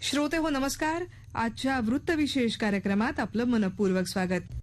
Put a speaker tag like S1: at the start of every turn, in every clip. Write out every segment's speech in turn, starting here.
S1: श्रोते हो नमस्कार. आजच्या वृत्तविशेष कार्यक्रमात आपलं मनपूर्वक स्वागत.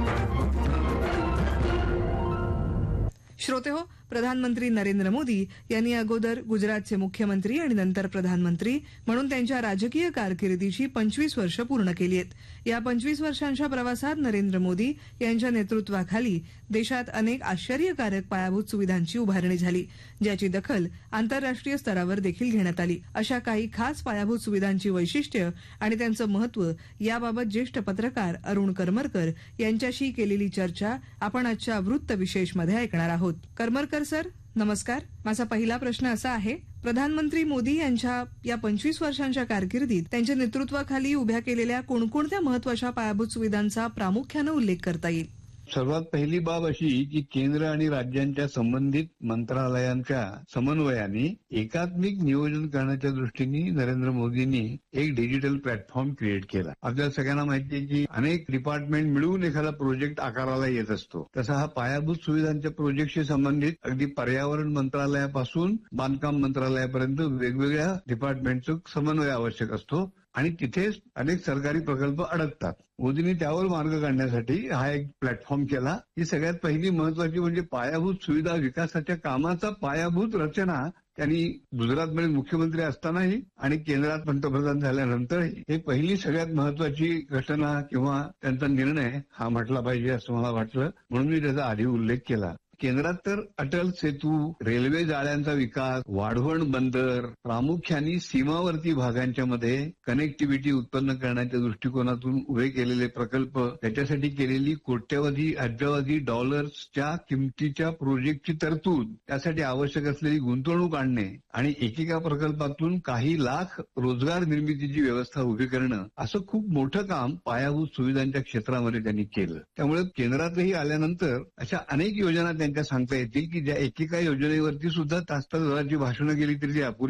S1: श्रोते हो, प्रधानमंत्री नरेंद्र मोदी यांनी अगोदर गुजरातचे मुख्यमंत्री आणि नंतर प्रधानमंत्री म्हणून त्यांच्या राजकीय कारकिर्दीची 25 वर्ष पूर्ण केली आहेत. या 25 वर्षांच्या प्रवासात नरेंद्र मोदी यांच्या नेतृत्वाखाली देशात अनेक आश्चर्यकारक पायाभूत सुविधांची उभारणी झाली, ज्याची दखल आंतरराष्ट्रीय स्तरावर देखील घेण्यात आली. अशा काही खास पायाभूत सुविधांची वैशिष्ट्य आणि त्यांचं महत्व याबाबत ज्येष्ठ पत्रकार अरुण करमरकर यांच्याशी केलेली चर्चा आपण आजच्या वृत्तविशेषमध्ये ऐकणार आहोत. करमरकर सर, नमस्कार. माझा पहिला प्रश्न असा आहे, प्रधानमंत्री मोदी यांच्या या 25 वर्षांच्या कारकिर्दीत त्यांच्या नेतृत्वाखाली उभ्या केलेल्या कोणकोणत्या महत्वाच्या पायाभूत सुविधांचा प्रामुख्याने उल्लेख करता येईल?
S2: सर्वात पहिली बाब अशी की केंद्र आणि राज्यांच्या संबंधित मंत्रालयांच्या समन्वयाने एकात्मिक नियोजन करण्याच्या दृष्टीने नरेंद्र मोदींनी एक डिजिटल प्लॅटफॉर्म क्रिएट केला. आपल्याला सगळ्यांना माहिती आहे की अनेक डिपार्टमेंट मिळून एखादा प्रोजेक्ट आकाराला येत असतो. तसा हा पायाभूत सुविधांच्या प्रोजेक्टशी संबंधित अगदी पर्यावरण मंत्रालयापासून बांधकाम मंत्रालयापर्यंत वेगवेगळ्या डिपार्टमेंटचा समन्वय आवश्यक असतो आणि तिथेच अनेक सरकारी प्रकल्प अडकतात. मोदींनी त्यावर मार्ग काढण्यासाठी हा एक प्लॅटफॉर्म केला. ही सगळ्यात पहिली महत्वाची म्हणजे पायाभूत सुविधा विकासाच्या कामाचा पायाभूत रचना त्यांनी गुजरातमध्ये मुख्यमंत्री असतानाही आणि केंद्रात पंतप्रधान झाल्यानंतरही ही पहिली सगळ्यात महत्वाची घटना किंवा त्यांचा निर्णय हा म्हटला पाहिजे असं मला वाटलं, म्हणून मी त्याचा आधी उल्लेख केला. केंद्रात तर अटल सेतू, रेल्वे जाळ्यांचा विकास, वाढवण बंदर, प्रामुख्याने सीमावर्ती भागांच्या मध्ये कनेक्टिव्हिटी उत्पन्न करण्याच्या दृष्टिकोनातून उभे केलेले प्रकल्प, त्याच्यासाठी केलेली कोट्यवधी अब्जावधी डॉलर्सच्या किमतीच्या प्रोजेक्टची तरतूद, त्यासाठी आवश्यक असलेली गुंतवणूक आणणे आणि एकेका प्रकल्पातून काही लाख रोजगार निर्मितीची व्यवस्था उभी करणं, असं खूप मोठं काम पायाभूत सुविधांच्या क्षेत्रामध्ये त्यांनी केलं. त्यामुळे केंद्रातही आल्यानंतर अशा अनेक योजना त्यांच्या सांगता येतील की ज्या एकेका योजनेवरती सुद्धा तास तास भाषणं केली तरी ती अपुरी